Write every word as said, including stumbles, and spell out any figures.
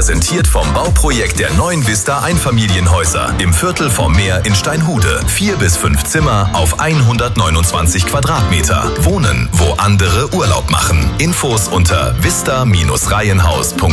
präsentiert vom Bauprojekt der neuen Vista Einfamilienhäuser im Viertel vom Meer in Steinhude. Vier bis fünf Zimmer auf hundertneunundzwanzig Quadratmeter. Wohnen, wo andere Urlaub machen. Infos unter vista Bindestrich reihenhaus punkt